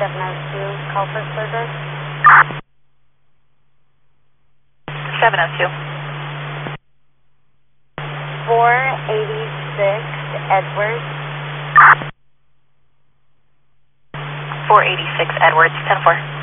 702, call for service. 702. 486 Edwards. 486 Edwards, 10-4.